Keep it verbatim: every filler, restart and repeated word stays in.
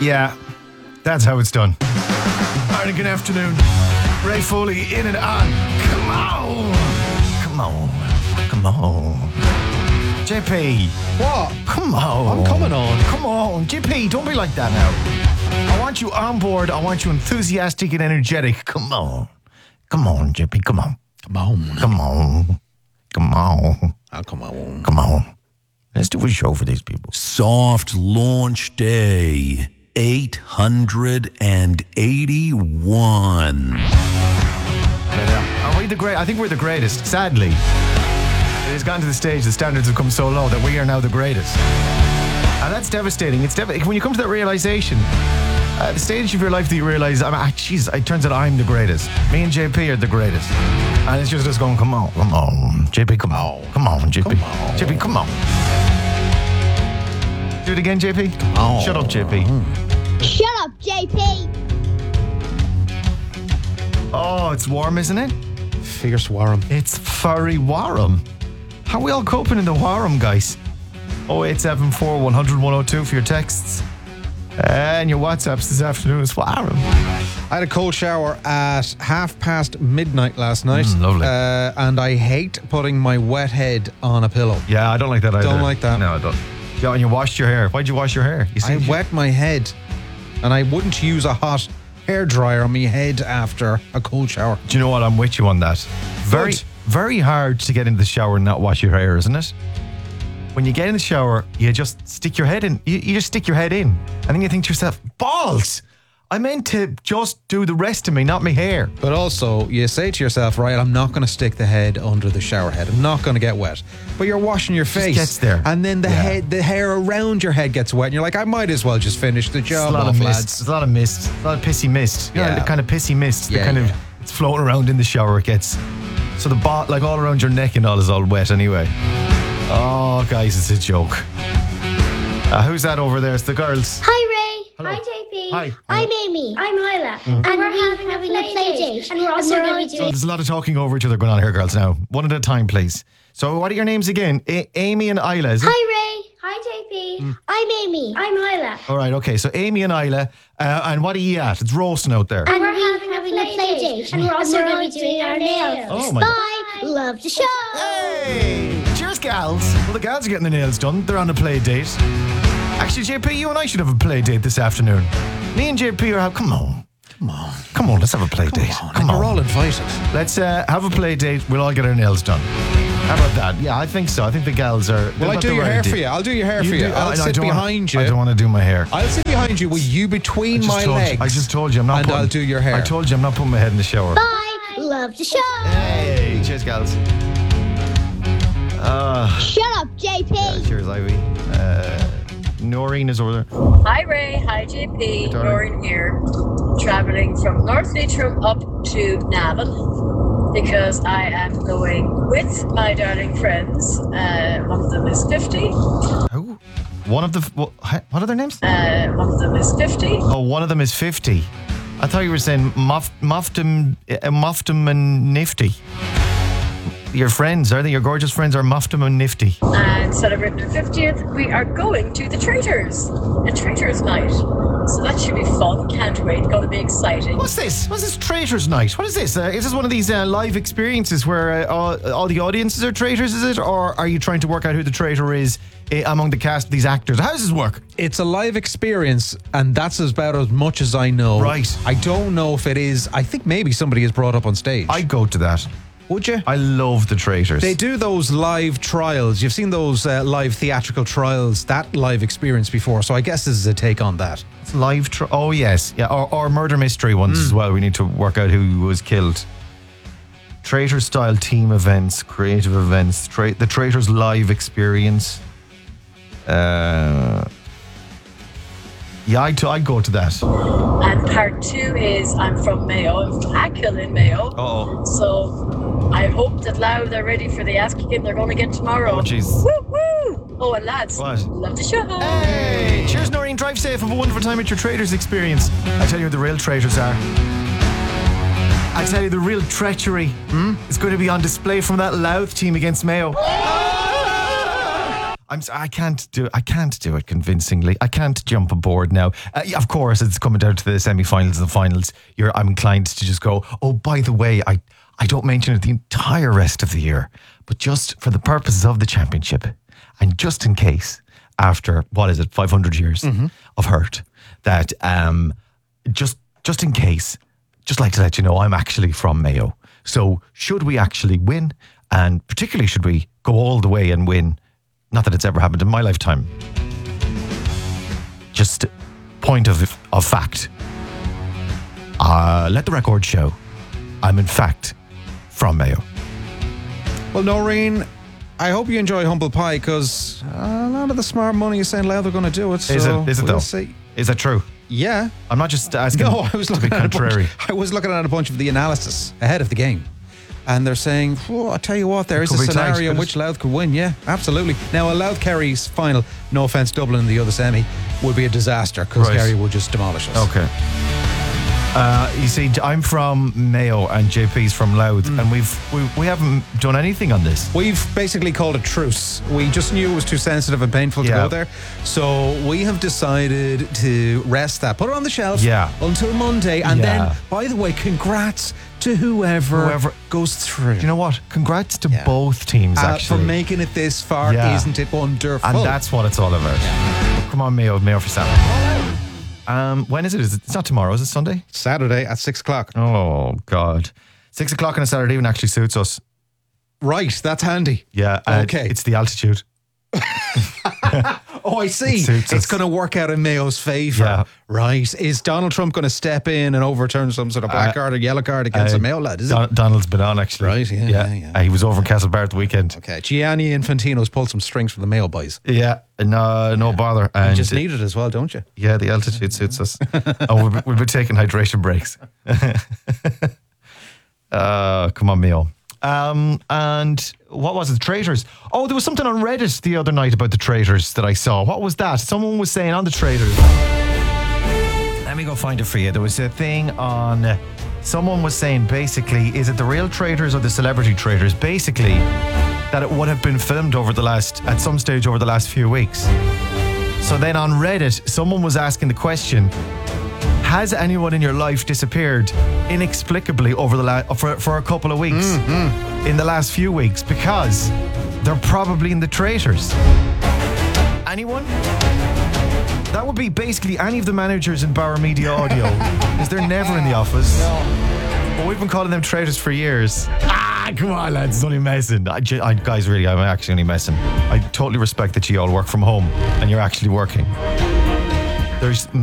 Yeah, that's how it's done. Alright, good afternoon. Ray Foley in and on. Come on. Come on. Come on. J P. What? Come on. I'm coming on. Come on. J P, don't be like that now. I want you on board. I want you enthusiastic and energetic. Come on. Come on, J P. Come on. Come on. Come on. Come on. Oh, come on. Come on. Let's do a show for these people. Soft launch day eight hundred eighty-one. But, uh, are we the great? I think we're the greatest. Sadly, it has gotten to the stage. The standards have come so low that we are now the greatest, and that's devastating. It's dev- when you come to that realization, uh, the stage of your life that you realize, I'm, ah, jeez, it turns out I'm the greatest. Me and J P are the greatest, and it's just us going, come on, come on, J P, come on, come on, J P, Come on. J P, come on. Do it again, J P. on. Shut up, J P. Shut up, J P. Oh, it's warm, isn't it? Fierce Warren. It's furry warm. How are we all coping in the warm, guys? oh eight seven four, one hundred, one oh two for your texts. And your WhatsApps this afternoon is warm. I had a cold shower at half past midnight last night. Mm, lovely. Uh, and I hate putting my wet head on a pillow. Yeah, I don't like that either. Don't like that. No, I don't. Yeah, and you washed your hair. Why'd you wash your hair? You I see, wet my head, and I wouldn't use a hot hair dryer on my head after a cold shower. Do you know what? I'm with you on that. Very, Good. very hard to get into the shower and not wash your hair, isn't it? When you get in the shower, you just stick your head in. You, you just stick your head in. And then you think to yourself, balls! I meant to just do the rest of me, not my hair. But also, you say to yourself, right, I'm not going to stick the head under the shower head. I'm not going to get wet. But you're washing your face. gets there. And then the Yeah. head, the hair around your head gets wet. And you're like, I might as well just finish the It's a job lot off, of lads. mist. It's a lot of mist. It's a lot of pissy mist. You know, Yeah. the kind of pissy mist. The Yeah, kind of, yeah. it's floating around in the shower. It gets, so the bot, like all around your neck and all is all wet anyway. Oh, guys, it's a joke. Uh, who's that over there? It's the girls. Hi, Ray. Hello. Hi, J P. Hi. I'm Amy. I'm Isla. And, we're having, having a play date. And we're also going to be So doing... there's a lot of talking over each other going on here, girls, now. One at a time, please. So what are your names again? A- Amy and Isla, is it? Hi, Ray. Hi, J P. I'm Amy. I'm Isla. All right, okay. So Amy and Isla. Uh, and what are you at? It's roasting out there. And we're having, having a play date. And we're also going to be doing our nails. Oh, my Bye. Love the show. Hey! Cheers, gals. Well, the gals are getting their nails done. They're on a play date. Actually, J P, you and I should have a play date this afternoon. Me and J P are out. Come on. Come on. Come on, let's have a play Come date. on. Come and on. you're all invited. Let's uh, have a play date. We'll all get our nails done. How about that? Yeah, I think so. I think the gals are... Will I do your hair for you? I'll do your hair for you. do- I'll I- I sit don't behind wanna, you. I don't want to do my hair. I'll sit behind you with you between I just my told you- legs. I just told you I'm not And putting... I'll do your hair. I told you I'm not putting my head in the shower. Bye. Love the show. Hey, cheers, gals. Uh, Shut up, J P. yeah, cheers, Ivy. Uh, Noreen is over there. Hi Ray, hi J P, Darling. Noreen here, travelling from North Leitrim up to Navan because I am going with my darling friends. Uh, one of them is fifty, Who? One of the... What, what are their names? uh, one of them is fifty. Oh, one of them is fifty. I thought you were saying Moff, Moftum, uh, Moftum and Nifty. Your friends, are they? Your gorgeous friends are Moftum and Nifty. And celebrating their fiftieth, we are going to the Traitors, a Traitors night. So that should be fun, can't wait, gonna be exciting. What's this? What's this Traitors Night? What is this? Uh, is this one of these uh, live experiences where uh, all, all the audiences are traitors, is it? Or are you trying to work out who the traitor is uh, among the cast of these actors? How does this work? It's a live experience, and that's about as much as I know. Right. I don't know if it is. I think maybe somebody is brought up on stage. I'd go to that. Would you? I love the traitors. They do those live trials. You've seen those uh, live theatrical trials, that live experience before. So I guess this is a take on that. It's live. Tra- oh, yes. Yeah, or, or murder mystery ones Mm. as well. We need to work out who was killed. Traitor style team events, creative events, tra- the Traitors live experience. Uh, yeah, I'd, I'd go to that. And part two is I'm from Mayo, I'm from Achill in Mayo. Oh, So I hope that Louth are ready for the ass kicking they're going to get tomorrow. oh, jeez. Woo woo! Oh, and lads, What? love the show. Hey, cheers, Noreen. Drive safe. Have a wonderful time at your Traitors experience. I tell you who the real traitors are. I tell you, the real treachery hmm? is going to be on display from that Louth team against Mayo. I I'm. s- I can't do. I can't do it convincingly. I can't jump aboard now. Uh, yeah, of course, it's coming down to the semi-finals and the finals. You're. I'm inclined to just go. Oh, by the way, I. I don't mention it the entire rest of the year, but just for the purposes of the championship, and just in case, after what is it, five hundred years of hurt, that um, just just in case, just like to let you know, I'm actually from Mayo. So should we actually win, and particularly should we go all the way and win? Not that it's ever happened in my lifetime. Just point of of fact. Uh, let the record show. I'm in fact from Mayo. Well, Noreen, I hope you enjoy Humble Pie because a lot of the smart money is saying Louth are going to do it. So Is it? Is it we'll though? see. Is that true? Yeah. I'm not just asking. No, I was to be looking at a contrary. bunch, I was looking at a bunch of the analysis ahead of the game. And they're saying, oh, I tell you what, there It is could a be tight, scenario in could it? which Louth could win. Yeah, absolutely. Now, a Louth Kerry's final, no offence, Dublin in the other semi, would be a disaster because Right. Kerry would just demolish us. Okay. Uh, you see, I'm from Mayo and J P's from Louth, Mm. and we've we, we haven't done anything on this. We've basically called a truce. We just knew it was too sensitive and painful to Yeah. go there. So we have decided to rest that, put it on the shelf Yeah. until Monday. And Yeah. then, by the way, congrats to whoever, Whoever- goes through. Do you know what? Congrats to Yeah. both teams, Uh, for actually. making it this far, Yeah. isn't it wonderful? And that's what it's all about. Come on, Mayo, Mayo for Saturday. Um, when is it? Is it? It's not tomorrow. Is it Sunday? Saturday at six o'clock. Oh God, six o'clock on a Saturday even actually suits us. Right, that's handy. Yeah. uh, Okay. It's the altitude. Oh, I see. It suits It's us. going to work out in Mayo's favour. Yeah. Right. Is Donald Trump going to step in and overturn some sort of black Uh, card or yellow card against Uh, a Mayo lad? Is Don- Donald's been on actually. Right, yeah, yeah, yeah. Uh, he was over in Castlebar at the weekend. it? Okay. Gianni Infantino's pulled some strings from the Mayo boys. Yeah. No, no bother. You And just need it as well, don't you? yeah, the altitude suits us. Oh, we'll be, we'll be taking hydration breaks. uh, come on, Mayo. Um, and what was it? Traitors. Oh, there was something on Reddit the other night about the traitors that I saw. What was that? Someone was saying on the traitors. Let me go find it for you. There was a thing on. Uh, someone was saying basically, is it the real traitors or the celebrity traitors? Basically, that it would have been filmed over the last, at some stage over the last few weeks. So then on Reddit, someone was asking the question, has anyone in your life disappeared inexplicably over the la- for, for a couple of weeks in the last few weeks because they're probably in the traitors? Anyone? That would be basically any of the managers in Bauer Media Audio because they're never in the office. But we've been calling them traitors for years. Ah, come on, lads. It's only messing. I, ju- I, guys, really, I'm actually only messing. I totally respect that you all work from home and you're actually working. There's